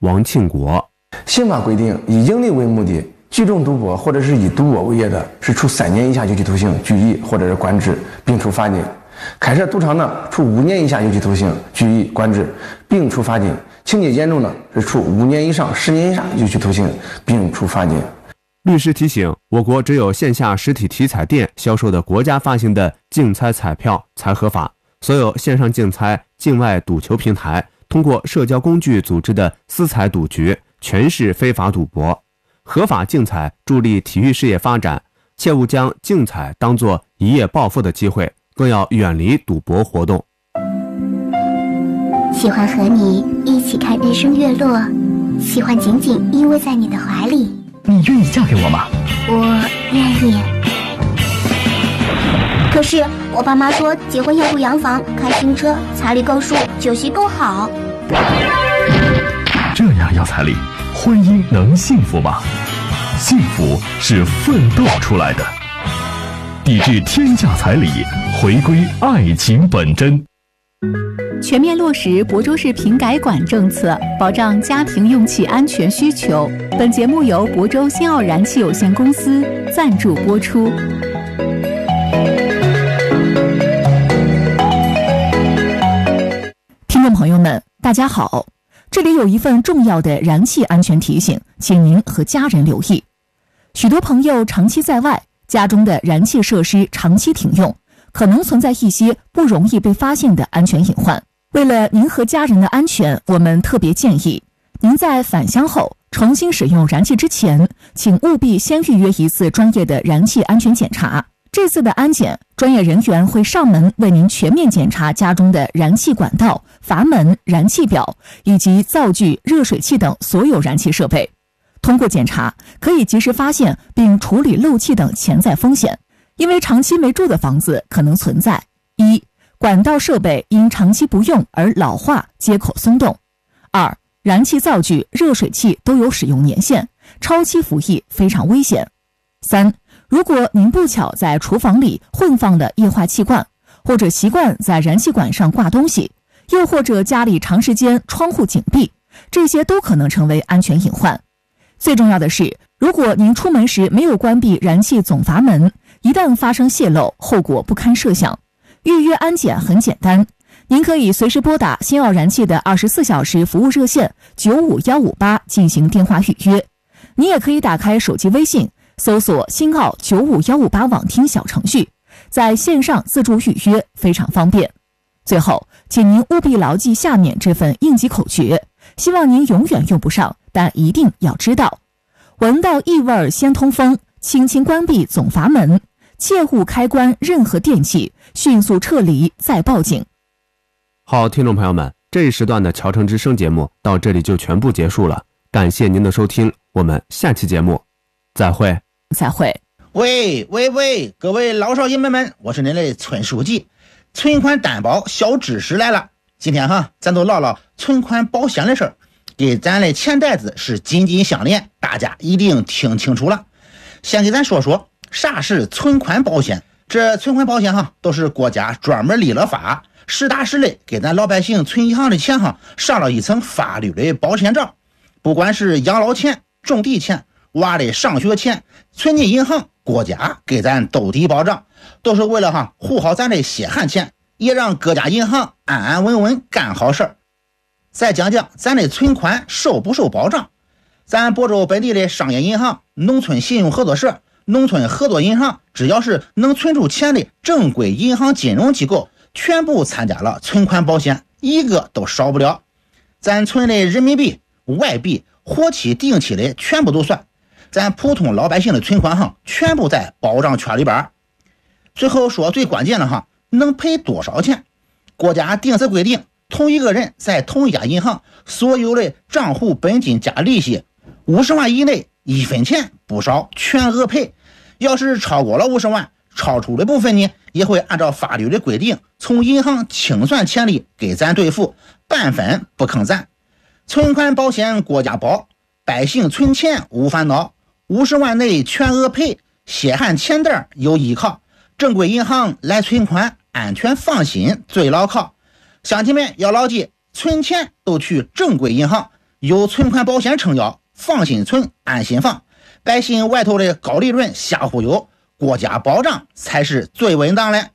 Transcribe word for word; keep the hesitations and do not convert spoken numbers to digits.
王庆国。 刑法规定，以盈利为目的聚众赌博或者是以赌博为业的，是处三年以下有期徒刑、拘役或者是管制，并处罚金；开设赌场呢，处五年以下有期徒刑、拘役、管制，并处罚金；情节严重的是处五年以上十年以上有期徒刑，并处罚金。 律师提醒，我国只有线下实体体彩店销售的国家发行的竞猜彩票才合法，所有线上竞猜、境外赌球平台通过社交工具组织的私彩赌局全是非法赌博。合法竞彩助力体育事业发展，切勿将竞彩当作一夜暴富的机会，更要远离赌博活动。 喜欢和你一起看日升月落，喜欢紧紧依偎在你的怀里。 你愿意嫁给我吗？ 我愿意。可是我爸妈说，结婚要住洋房、开新车，彩礼够数，酒席够好。 这样要彩礼，婚姻能幸福吗？幸福是奋斗出来的。抵制天价彩礼，回归爱情本真。 全面落实亳州市平改管政策，保障家庭用气安全需求。本节目由亳州新奥燃气有限公司赞助播出。 听众朋友们，大家好，这里有一份重要的燃气安全提醒，请您和家人留意。许多朋友长期在外，家中的燃气设施长期停用，可能存在一些不容易被发现的安全隐患。为了您和家人的安全，我们特别建议您在返乡后重新使用燃气之前，请务必先预约一次专业的燃气安全检查。这次的安检，专业人员会上门为您全面检查家中的燃气管道、阀门、燃气表以及灶具、热水器等所有燃气设备。通过检查，可以及时发现并处理漏气等潜在风险。因为长期没住的房子可能存在：一、管道设备因长期不用而老化，接口松动；二、燃气灶具、热水器都有使用年限，超期服役非常危险；三、如果您不巧在厨房里混放了液化气罐，或者习惯在燃气管上挂东西，又或者家里长时间窗户紧闭，这些都可能成为安全隐患。最重要的是，如果您出门时没有关闭燃气总阀门，一旦发生泄漏，后果不堪设想。预约安检很简单，您可以随时拨打新奥燃气的二十四小时服务热线九五一五八进行电话预约。你也可以打开手机微信，搜索新奥九五一五八网听小程序，在线上自助预约，非常方便。最后，请您务必牢记下面这份应急口诀，希望您永远用不上，但一定要知道：闻到异味先通风，轻轻关闭总阀门，切勿开关任何电器，迅速撤离再报警。 好，听众朋友们，这一时段的乔城之声节目到这里就全部结束了，感谢您的收听，我们下期节目再会。 再会。 喂喂喂，各位老少爷们们，我是您的村书记。存款担保小知识来了，今天哈，咱都唠唠存款保险的事儿，给咱的钱袋子是紧紧相连，大家一定听清楚了。先给咱说说啥是存款保险。这存款保险哈，都是国家专门立了法，实打实的给咱老百姓存银行的钱哈，上了一层法律的保险罩。不管是养老钱、种地钱、娃的上学钱，存进银行，国家给咱兜底保障，都是为了哈护好咱的血汗钱，也让各家银行安安稳稳干好事儿。再讲讲咱的存款受不受保障。咱亳州本地的商业银行、农村信用合作社、农村合作银行，只要是能存出钱的正规银行金融机构，全部参加了存款保险，一个都少不了。咱存的人民币、外币、活期、定期的全部都算，咱普通老百姓的存款哈，全部在保障圈里边。最后说最关键的哈，能赔多少钱？国家定时规定，同一个人在同一家银行所有的账户本金加利息五十万以内，一分钱不少，全额赔。要是超过了五十万，超出的部分呢，也会按照法律的规定，从银行清算钱利给咱兑付，半分不坑咱。存款保险国家保，百姓存钱无烦恼，五十万内全额赔，血汗钱袋有依靠，正规银行来存款，安全放心最牢靠。乡亲们要牢记，存钱都去正规银行， 有存款保险撑腰，放心存，安心放。百姓外头的高利润瞎忽悠，国家保障才是最稳当的。